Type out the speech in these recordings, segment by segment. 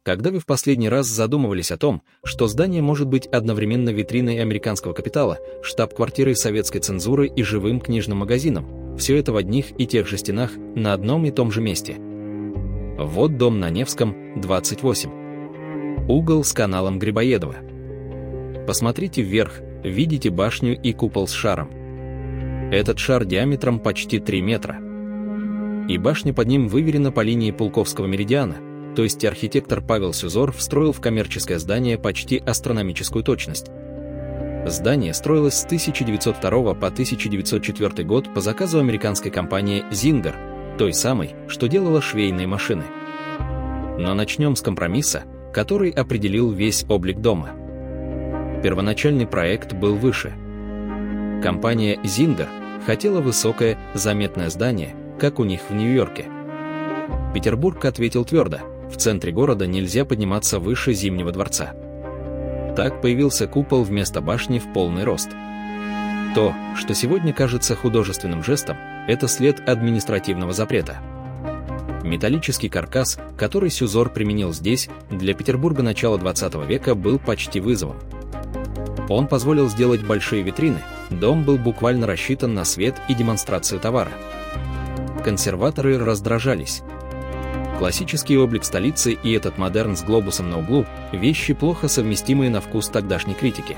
Когда вы в последний раз задумывались о том, что здание может быть одновременно витриной американского капитала, штаб-квартирой советской цензуры и живым книжным магазином, все это в одних и тех же стенах на одном и том же месте? Вот дом на Невском, 28. Угол с каналом Грибоедова. Посмотрите вверх, видите башню и купол с шаром. Этот шар диаметром почти 3 метра. И башня под ним выверена по линии Пулковского меридиана, то есть архитектор Павел Сюзор встроил в коммерческое здание почти астрономическую точность. Здание строилось с 1902 по 1904 год по заказу американской компании Зингер, той самой, что делала швейные машины. Но начнем с компромисса, который определил весь облик дома. Первоначальный проект был выше. Компания Зингер хотела высокое, заметное здание, как у них в Нью-Йорке. Петербург ответил твердо: в центре города нельзя подниматься выше Зимнего дворца. Так появился купол вместо башни в полный рост. То, что сегодня кажется художественным жестом, это след административного запрета. Металлический каркас, который Сюзор применил здесь, для Петербурга начала 20 века был почти вызовом. Он позволил сделать большие витрины, дом был буквально рассчитан на свет и демонстрацию товара. Консерваторы раздражались. Классический облик столицы и этот модерн с глобусом на углу – вещи, плохо совместимые на вкус тогдашней критики.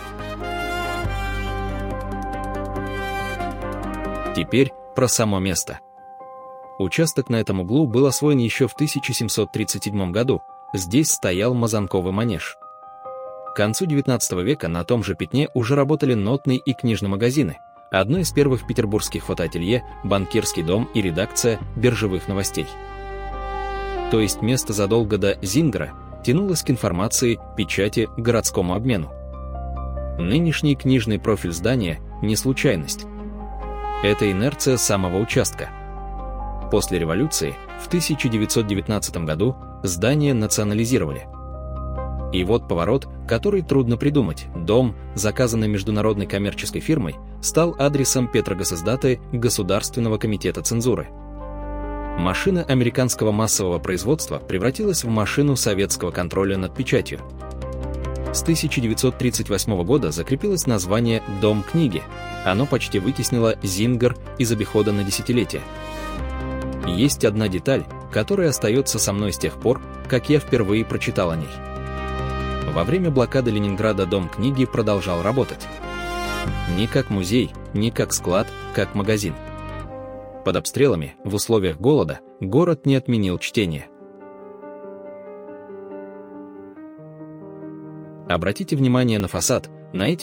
Теперь про само место. Участок на этом углу был освоен еще в 1737 году, здесь стоял Мазанковый манеж. К концу XIX века на том же пятне уже работали нотные и книжные магазины, одно из первых петербургских фотоателье, банкирский дом и редакция биржевых новостей. То есть место задолго до Зингера тянулось к информации, печати, городскому обмену. Нынешний книжный профиль здания – не случайность. Это инерция самого участка. После революции, в 1919 году, здание национализировали. И вот поворот, который трудно придумать. Дом, заказанный международной коммерческой фирмой, стал адресом Петрогосиздата Государственного комитета цензуры. Машина американского массового производства превратилась в машину советского контроля над печатью. С 1938 года закрепилось название «Дом книги». Оно почти вытеснило Зингер из обихода на десятилетия. Есть одна деталь, которая остается со мной с тех пор, как я впервые прочитал о ней. Во время блокады Ленинграда Дом книги продолжал работать. Не как музей, не как склад, как магазин. Под обстрелами, в условиях голода, город не отменил чтение. Обратите внимание на фасад, на эти